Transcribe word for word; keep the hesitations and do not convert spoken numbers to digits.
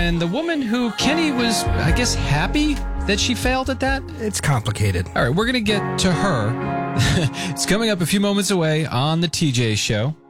and the woman who Kenny was, I guess, happy that she failed at that? It's complicated. All right, we're going to get to her. It's coming up a few moments away on the T J Show.